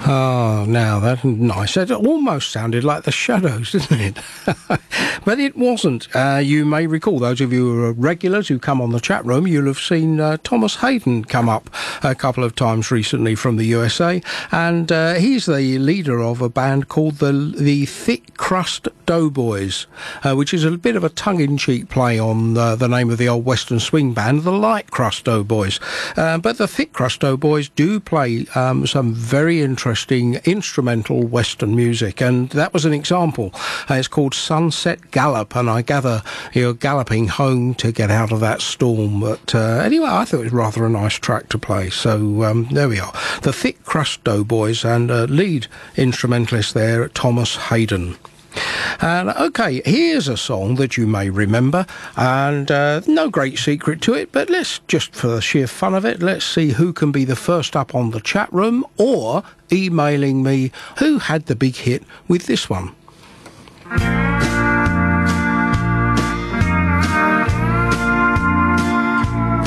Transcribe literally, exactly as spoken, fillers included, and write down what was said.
Oh, now that's nice. It almost sounded like the Shadows, didn't it? But it wasn't. Uh, you may recall, those of you who are regulars who come on the chat room, you'll have seen uh, Thomas Hayden come up a couple of times recently from the U S A, and uh, he's the leader of a band called the the Thick Crust Doughboys, uh, which is a bit of a tongue-in-cheek play on uh, the name of the old Western swing band, the Light Crust Doughboys. Uh, but the Thick Crust Doughboys do play um, some very interesting instrumental Western music, and that was an example. Uh, it's called Sunset Gallop, and I gather you're galloping home to get out of that storm. But uh, anyway, I thought it was rather a nice track to play. So um, there we are. The Thick Crust Doughboys, and uh, lead instrumentalist there, Thomas Hayden. And okay, here's a song that you may remember, and uh, no great secret to it, but let's just, for the sheer fun of it, let's see who can be the first up on the chat room or emailing me who had the big hit with this one.